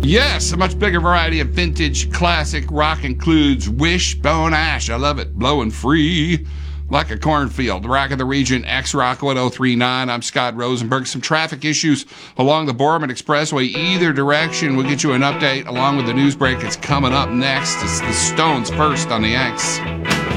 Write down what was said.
Yes, a much bigger variety of vintage classic rock includes Wishbone Ash. I love it. Blowing free like a cornfield. Rock of the Region, X-Rock 1039. I'm Scott Rosenberg. Some traffic issues along the Borman Expressway, either direction. We'll get you an update along with the news break that's coming up next. It's the Stones first on the X.